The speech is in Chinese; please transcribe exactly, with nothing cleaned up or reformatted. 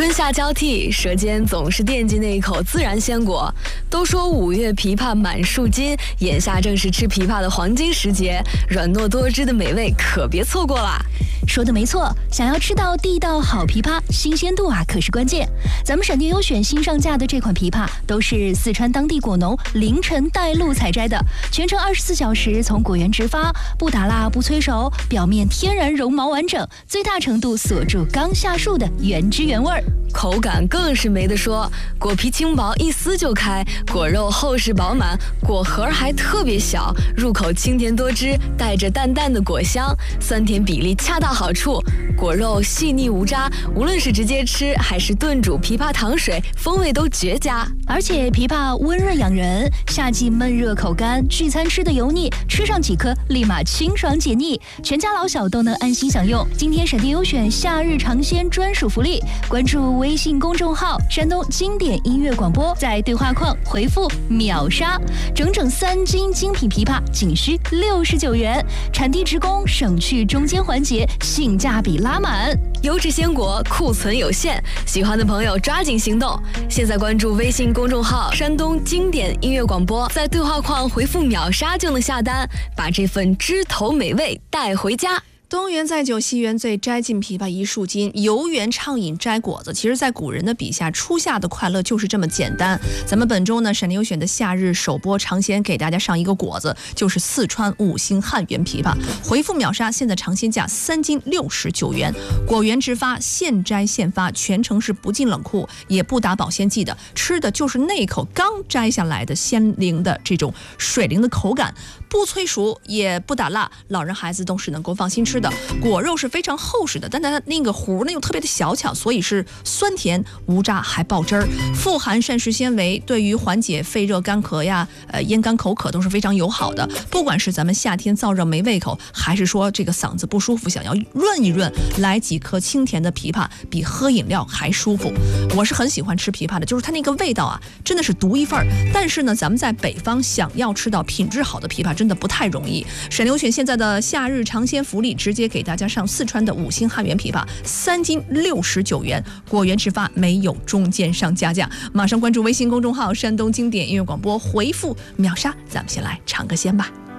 春夏交替，舌尖总是惦记那一口自然鲜果。都说五月枇杷满树金，眼下正是吃枇杷的黄金时节，软糯多汁的美味可别错过啦。 说的没错，想要吃到地道好枇杷，新鲜度啊可是关键。咱们闪电优选新上架的这款枇杷，都是四川当地果农凌晨带路采摘的，全程二十四小时从果园直发，不打蜡不催熟，表面天然绒毛完整，最大程度锁住刚下树的原汁原味儿。 口感更是没得说，果皮轻薄，一撕就开，果肉厚实饱满，果核还特别小，入口清甜多汁，带着淡淡的果香，酸甜比例恰到好处，果肉细腻无渣，无论是直接吃还是炖煮枇杷糖水，风味都绝佳。 而且枇杷温润养人，夏季闷热口干，聚餐吃的油腻，吃上几颗立马清爽解腻，全家老小都能安心享用。今天闪电优选夏日尝鲜专属福利，关注微信公众号山东经典音乐广播，在对话框回复秒杀，整整三斤精品枇杷仅需六十九元，产地直供，省去中间环节，性价比拉满。 优质鲜果库存有限，喜欢的朋友抓紧行动！现在关注微信公众号山东经典音乐广播，在对话框回复秒杀就能下单，把这份枝头美味带回家。 东园载酒，西园醉，摘尽枇杷一树金，游园畅饮摘果子。其实在古人的笔下，初夏的快乐就是这么简单。咱们本周呢闪电优选的夏日首播尝鲜，给大家上一个果子，就是四川五星汉源枇杷。回复秒杀，现在尝鲜价三斤六十九元，果园直发，现摘现发，全程是不进冷库，也不打保鲜剂的，吃的就是那口刚摘下来的鲜灵的这种水灵的口感，不催熟也不打蜡，老人孩子都是能够放心吃的。果肉是非常厚实的，但它那个核呢又特别的小巧，所以是酸甜无渣还爆汁儿，富含膳食纤维，对于缓解肺热干咳呀、呃咽干口渴都是非常友好的。不管是咱们夏天燥热没胃口，还是说这个嗓子不舒服想要润一润，来几颗清甜的枇杷比喝饮料还舒服。我是很喜欢吃枇杷的，就是它那个味道啊真的是独一份儿。但是呢咱们在北方想要吃到品质好的枇杷真的不太容易。沈流选现在的夏日尝鲜福利，直接给大家上四川的五星汉源枇杷，三斤六十九元，果园直发，没有中间商加价。马上关注微信公众号山东经典音乐广播，回复秒杀，咱们先来尝个鲜吧。